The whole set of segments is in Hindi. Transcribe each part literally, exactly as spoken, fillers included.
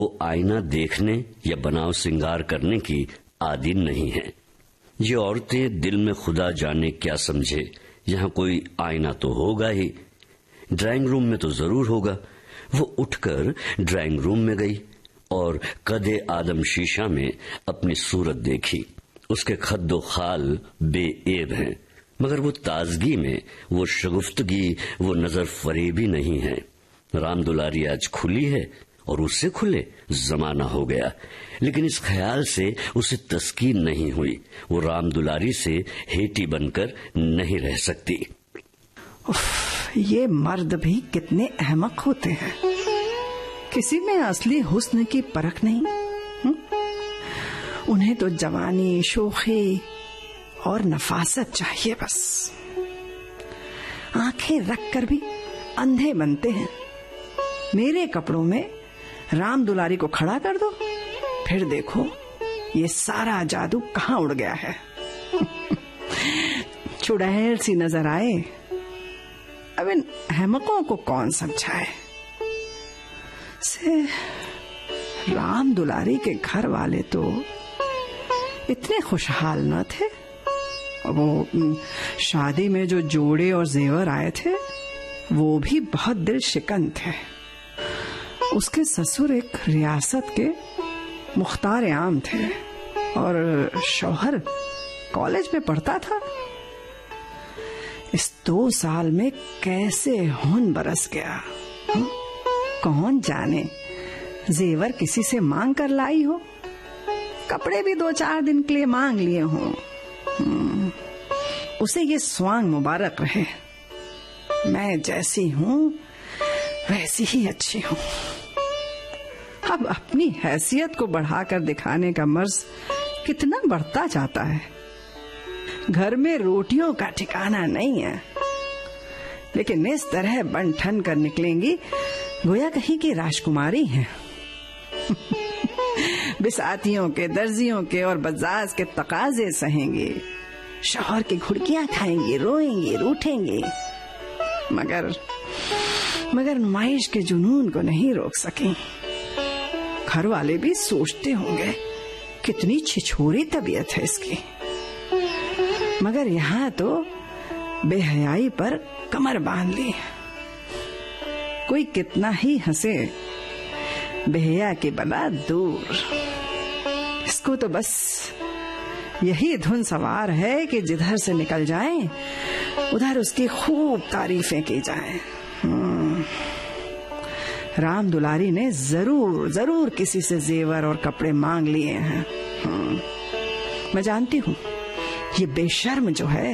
वो आईना देखने या बनाव सिंगार करने की आदी नहीं है। ये औरतें दिल में खुदा जाने क्या समझे, यहाँ कोई आईना तो होगा ही, ड्राइंग रूम में तो जरूर होगा। वो उठकर ड्राइंग रूम में गई और कदे आदम शीशा में अपनी सूरत देखी। उसके खद्दो खाल बेएब हैं, मगर वो ताजगी में, वो शगुफ्तगी, वो नजर फरेबी नहीं है। राम दुलारी आज खुली है और उससे खुले जमाना हो गया, लेकिन इस ख्याल से उसे तस्कीन नहीं हुई। वो राम दुलारी से हेटी बनकर नहीं रह सकती। उफ, ये मर्द भी कितने अहमक होते हैं, किसी में असली हुस्न की परख नहीं। हुँ? उन्हें तो जवानी, शोखी और नफासत चाहिए बस। आंखें रखकर भी अंधे बनते हैं। मेरे कपड़ों में राम दुलारी को खड़ा कर दो, फिर देखो ये सारा जादू कहाँ उड़ गया है। चुड़ैल सी नजर आए। अब इन अहमकों को कौन समझाए। से राम दुलारी के घर वाले तो इतने खुशहाल न थे। वो शादी में जो जोड़े और जेवर आए थे वो भी बहुत दिल शिकन थे। उसके ससुर एक रियासत के मुख्तार आम थे और शौहर कॉलेज में पढ़ता था। इस दो साल में कैसे हुन बरस गया, हुँ? कौन जाने जेवर किसी से मांग कर लाई हो, कपड़े भी दो चार दिन के लिए मांग लिए हों। उसे ये स्वांग मुबारक रहे। मैं जैसी हूँ वैसी ही अच्छी हूँ। अब अपनी हैसियत को बढ़ाकर दिखाने का मर्ज कितना बढ़ता जाता है। घर में रोटियों का ठिकाना नहीं है, लेकिन इस तरह बन ठन कर निकलेंगी गोया कहीं की राजकुमारी हैं। बिसातियों के, दर्जियों के और बजाज के तकाजे सहेंगे, शौहर की घुड़कियां खाएंगे, रोएंगे, रूठेंगे, मगर मगर नुमाइश के जुनून को नहीं रोक सकें। घर वाले भी सोचते होंगे कितनी छिछोरी तबीयत है इसकी, मगर यहाँ तो बेहयाई पर कमर बांध ली। कोई कितना ही हंसे, बेहया की बला दूर। इसको तो बस यही धुन सवार है कि जिधर से निकल जाए उधर उसकी खूब तारीफें की जाएं। राम दुलारी ने जरूर जरूर किसी से जेवर और कपड़े मांग लिए हैं। मैं जानती हूँ ये बेशर्म जो है।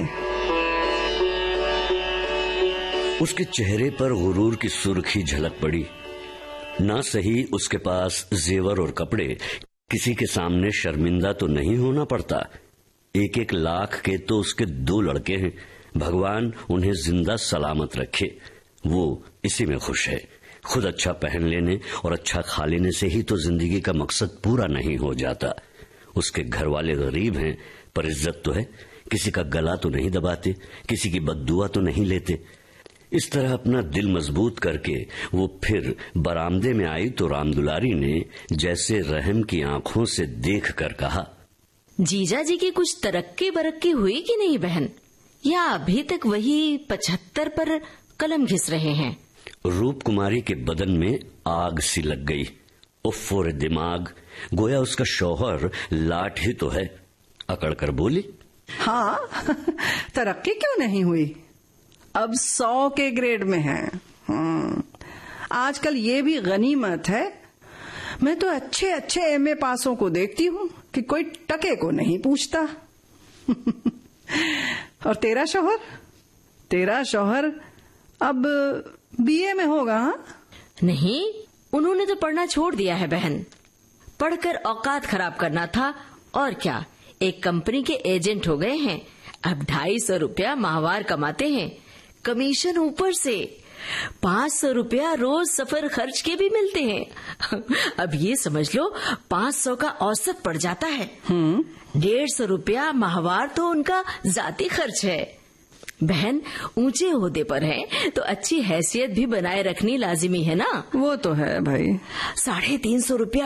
उसके चेहरे पर गुरूर की सुर्खी झलक पड़ी। ना सही उसके पास जेवर और कपड़े, किसी के सामने शर्मिंदा तो नहीं होना पड़ता। एक एक लाख के तो उसके दो लड़के हैं, भगवान उन्हें जिंदा सलामत रखे। वो इसी में खुश है। खुद अच्छा पहन लेने और अच्छा खा लेने से ही तो जिंदगी का मकसद पूरा नहीं हो जाता। उसके घर वाले गरीब हैं पर इज्जत तो है, किसी का गला तो नहीं दबाते, किसी की बद्दुआ तो नहीं लेते। इस तरह अपना दिल मजबूत करके वो फिर बरामदे में आई तो राम दुलारी ने जैसे रहम की आंखों से देख कर कहा, जीजा जी की कुछ तरक्की बरक्की हुई कि नहीं बहन, या अभी तक वही पचहत्तर पर कलम घिस रहे हैं? रूप कुमारी के बदन में आग सी लग गई। उफ़्फ़ोरे दिमाग, गोया उसका शौहर लाट ही तो है। अकड़ कर बोली, हाँ तरक्की क्यों नहीं हुई, अब सौ के ग्रेड में है। आजकल ये भी गनीमत है। मैं तो अच्छे अच्छे एमए पासों को देखती हूँ कि कोई टके को नहीं पूछता। और तेरा शौहर तेरा शौहर अब बीए में होगा? हा? नहीं, उन्होंने तो पढ़ना छोड़ दिया है बहन। पढ़कर औकात खराब करना था और क्या, एक कंपनी के एजेंट हो गए हैं। अब ढाई सौ रुपया माहवार कमाते हैं, कमीशन ऊपर से। पाँच सौ रुपया रोज सफर खर्च के भी मिलते हैं। अब ये समझ लो पाँच सौ का औसत पड़ जाता है। डेढ़ सौ रुपया माहवार तो उनका जाती खर्च है। बहन, ऊंचे ओहदे पर है तो अच्छी हैसियत भी बनाए रखनी लाजिमी है ना। वो तो है भाई। साढ़े तीन सौ रुपया